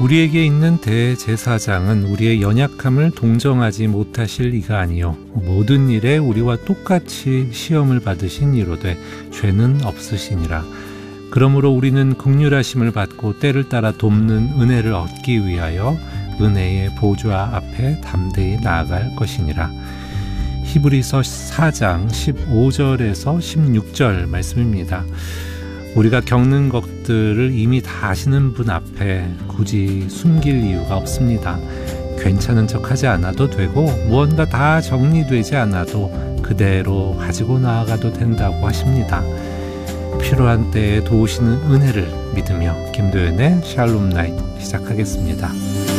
우리에게 있는 대제사장은 우리의 연약함을 동정하지 못하실 이가 아니요 모든 일에 우리와 똑같이 시험을 받으신 이로되 죄는 없으시니라. 그러므로 우리는 긍휼하심을 받고 때를 따라 돕는 은혜를 얻기 위하여 은혜의 보좌 앞에 담대히 나아갈 것이니라. 히브리서 4장 15절에서 16절 말씀입니다. 우리가 겪는 것들을 이미 다 아시는 분 앞에 굳이 숨길 이유가 없습니다. 괜찮은 척하지 않아도 되고 무언가 다 정리되지 않아도 그대로 가지고 나아가도 된다고 하십니다. 필요한 때에 도우시는 은혜를 믿으며 김도연의 샬롬 나잇 시작하겠습니다.